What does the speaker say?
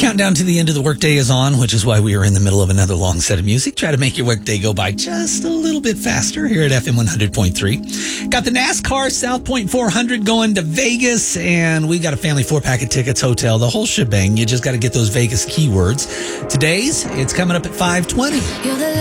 Countdown to the end of the workday is on, which is why we are in the middle of another long set of music. Try to make your workday go by just a little bit faster here at FM 100.3. Got the NASCAR South Point 400 going to Vegas, and we got a family 4-pack of tickets, hotel, the whole shebang. You just got to get those Vegas keywords. Today's, it's coming up at 5:20.